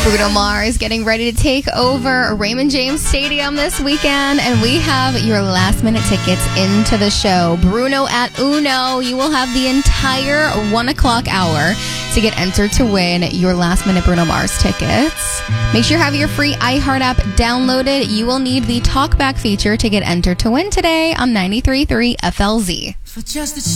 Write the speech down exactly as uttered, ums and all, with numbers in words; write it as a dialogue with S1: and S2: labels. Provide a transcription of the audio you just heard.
S1: Bruno Mars getting ready to take over Raymond James Stadium this weekend, and we have your last minute tickets into the show. Bruno at Uno, you will have the entire one o'clock hour to get entered to win your last minute Bruno Mars tickets. Make sure you have your free iHeart app downloaded. You will need the talkback feature to get entered to win today on ninety-three point three F L Z.